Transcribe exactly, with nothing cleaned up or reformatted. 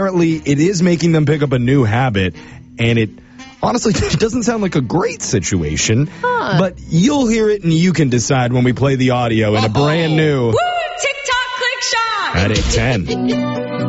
apparently it is making them pick up a new habit, and it honestly it doesn't sound like a great situation, huh. but you'll hear it and you can decide when we play the audio in a brand new Woo! TikTok Click Shot at eight ten.